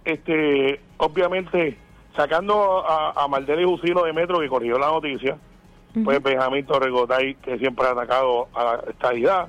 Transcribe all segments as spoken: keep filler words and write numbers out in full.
este, obviamente, sacando a, a Maldeli Jusino de Metro, que corrigió la noticia, uh-huh. pues Benjamín Torrecotay, que siempre ha atacado a la estadidad,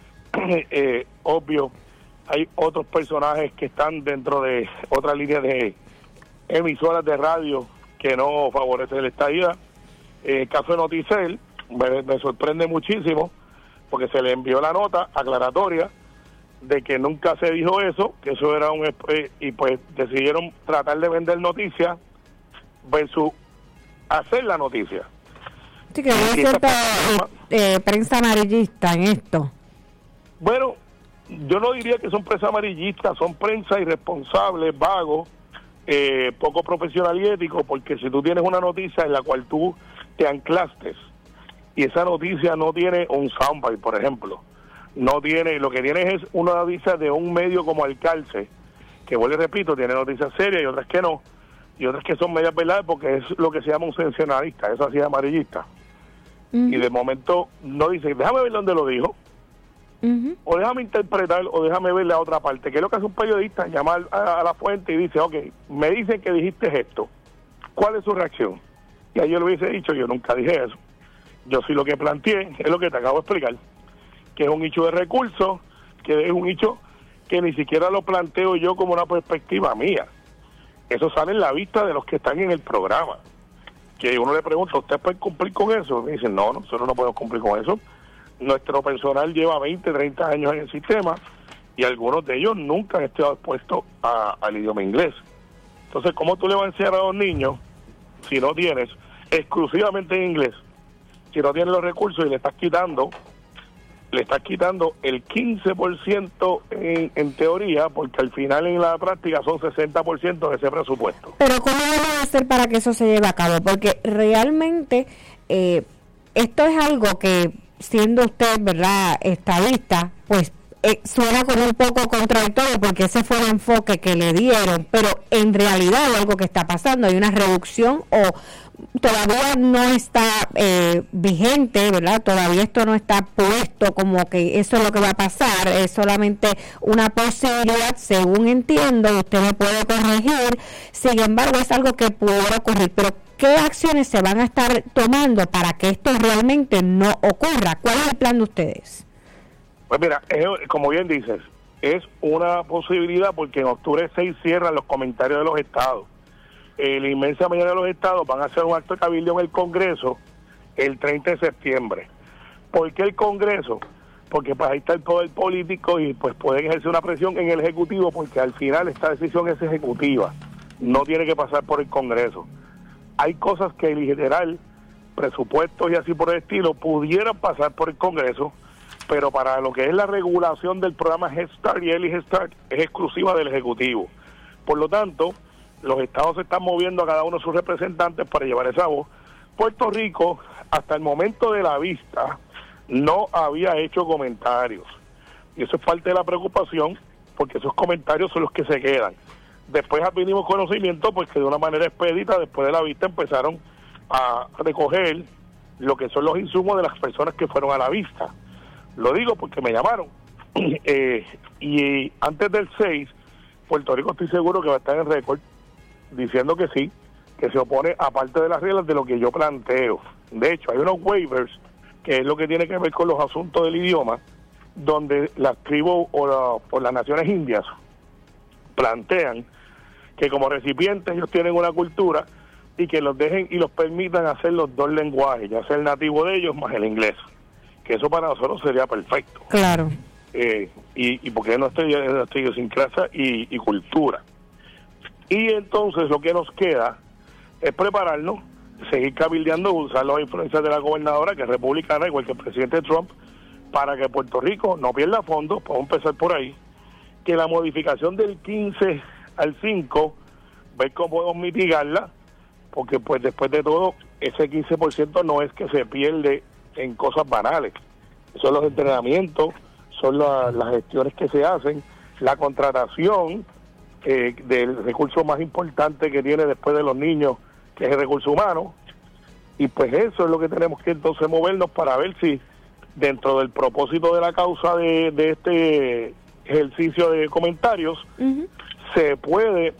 eh, obvio, hay otros personajes que están dentro de otra línea de emisoras de radio que no favorecen la estadidad. En el caso de Noticel, me, me sorprende muchísimo, porque se le envió la nota aclaratoria de que nunca se dijo eso, que eso era un... Eh, y pues decidieron tratar de vender noticias versus hacer la noticia. Sí, que hay cierta eh, prensa amarillista en esto. Bueno, yo no diría que son prensa amarillistas, son prensa irresponsables, vagos, eh, poco profesional y ético, porque si tú tienes una noticia en la cual tú te anclaste y esa noticia no tiene un soundbite, por ejemplo, no tiene, lo que tienes es una noticia de un medio como Alcalce, que vuelvo y repito, tiene noticias serias y otras que no, y otras que son medias verdades porque es lo que se llama un sensacionalista, eso así es amarillista. Uh-huh. Y de momento no dice, déjame ver dónde lo dijo, uh-huh. o déjame interpretar, o déjame ver la otra parte, que es lo que hace un periodista, llamar a, a la fuente y dice, ok, me dicen que dijiste esto, ¿cuál es su reacción? Y ayer lo hubiese dicho, yo nunca dije eso. Yo sí lo que planteé, es lo que te acabo de explicar, que es un hecho de recursos, que es un hecho que ni siquiera lo planteo yo como una perspectiva mía. Eso sale en la vista de los que están en el programa. Que uno le pregunta, ¿usted puede cumplir con eso? Y dicen, no, nosotros no podemos cumplir con eso. Nuestro personal lleva veinte, treinta años en el sistema y algunos de ellos nunca han estado expuestos a, al idioma inglés. Entonces, ¿cómo tú le vas a enseñar a los niños si no tienes exclusivamente en inglés? Si no tienes los recursos y le estás quitando, le estás quitando el quince por ciento en, en teoría, porque al final en la práctica son sesenta por ciento de ese presupuesto. Pero ¿cómo van a hacer para que eso se lleve a cabo? Porque realmente eh, esto es algo que, siendo usted, ¿verdad?, estadista, pues eh, suena como un poco contradictorio porque ese fue el enfoque que le dieron, pero en realidad hay algo que está pasando, hay una reducción o todavía no está eh, vigente, ¿verdad? Todavía esto no está puesto como que eso es lo que va a pasar, es solamente una posibilidad, según entiendo, usted me puede corregir, sin embargo es algo que pudiera ocurrir, pero ¿qué acciones se van a estar tomando para que esto realmente no ocurra? ¿Cuál es el plan de ustedes? Pues mira, es, como bien dices, es una posibilidad porque en octubre seis cierran los comentarios de los estados. Eh, la inmensa mayoría de los estados van a hacer un acto de cabildo en el Congreso el treinta de septiembre. ¿Por qué el Congreso? Porque pues ahí está el poder político y pues pueden ejercer una presión en el Ejecutivo, porque al final esta decisión es ejecutiva, no tiene que pasar por el Congreso. Hay cosas que literal, presupuestos y así por el estilo, pudieran pasar por el Congreso, pero para lo que es la regulación del programa Head Start y Early Head Start es exclusiva del Ejecutivo. Por lo tanto, los estados se están moviendo a cada uno de sus representantes para llevar esa voz. Puerto Rico, hasta el momento de la vista, no había hecho comentarios. Y eso es parte de la preocupación, porque esos comentarios son los que se quedan. Después adquirimos conocimiento, pues que de una manera expedita, después de la vista, empezaron a recoger lo que son los insumos de las personas que fueron a la vista. Lo digo porque me llamaron. eh, y antes del seis, Puerto Rico estoy seguro que va a estar en récord, diciendo que sí, que se opone a parte de las reglas de lo que yo planteo. De hecho, hay unos waivers, que es lo que tiene que ver con los asuntos del idioma, donde las tribus o, la, o las naciones indias plantean que como recipientes ellos tienen una cultura y que los dejen y los permitan hacer los dos lenguajes, ya sea el nativo de ellos más el inglés, que eso para nosotros sería perfecto. Claro. Eh, y, y porque no estoy en idiosincrasia y, y cultura. Y entonces lo que nos queda es prepararnos, seguir cabildeando, usar las influencias de la gobernadora, que es republicana, igual que el presidente Trump, para que Puerto Rico no pierda fondos, podemos empezar por ahí, que la modificación del quince al cinco, ver cómo podemos mitigarla, porque pues después de todo, ese quince por ciento no es que se pierde en cosas banales, son los entrenamientos, son la, las gestiones que se hacen, la contratación, Eh, del recurso más importante que tiene después de los niños, que es el recurso humano, y pues eso es lo que tenemos que entonces movernos para ver si dentro del propósito de la causa de, de este ejercicio de comentarios uh-huh. se puede